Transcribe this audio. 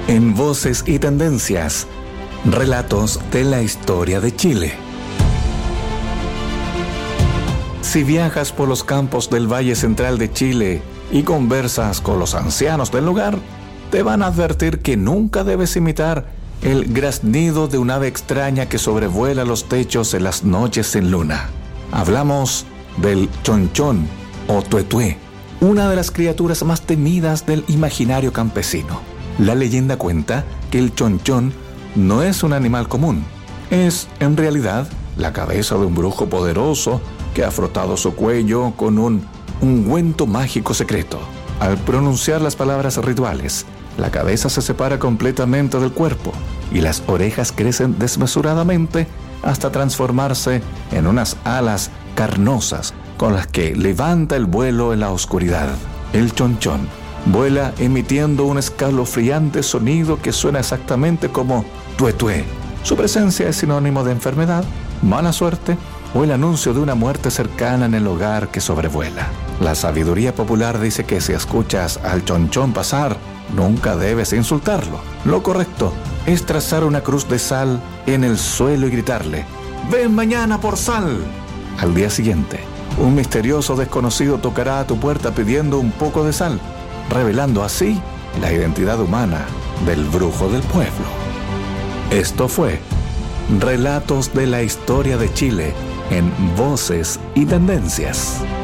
En Voces y Tendencias, relatos de la historia de Chile. Si viajas por los campos del Valle Central de Chile y conversas con los ancianos del lugar, te van a advertir que nunca debes imitar el graznido de un ave extraña que sobrevuela los techos en las noches sin luna. Hablamos del chonchón o tuetué, una de las criaturas más temidas del imaginario campesino. La leyenda cuenta que el chonchón no es un animal común. Es, en realidad, la cabeza de un brujo poderoso que ha frotado su cuello con un ungüento mágico secreto. Al pronunciar las palabras rituales, la cabeza se separa completamente del cuerpo y las orejas crecen desmesuradamente hasta transformarse en unas alas carnosas con las que levanta el vuelo en la oscuridad. El chonchón vuela emitiendo un escalofriante sonido que suena exactamente como tuetué. Su presencia es sinónimo de enfermedad, mala suerte o el anuncio de una muerte cercana en el hogar que sobrevuela. La sabiduría popular dice que si escuchas al chonchón pasar, nunca debes insultarlo. Lo correcto es trazar una cruz de sal en el suelo y gritarle: «¡Ven mañana por sal!». Al día siguiente, un misterioso desconocido tocará a tu puerta pidiendo un poco de sal, revelando así la identidad humana del brujo del pueblo. Esto fue Relatos de la Historia de Chile en Voces y Tendencias.